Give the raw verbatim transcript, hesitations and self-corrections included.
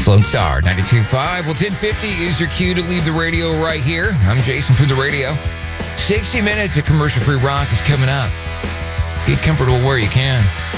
Lone Star ninety-two point five. Well, ten fifty is your cue to leave the radio right here. I'm Jason from the radio. sixty minutes of commercial-free rock is coming up. Get comfortable where you can.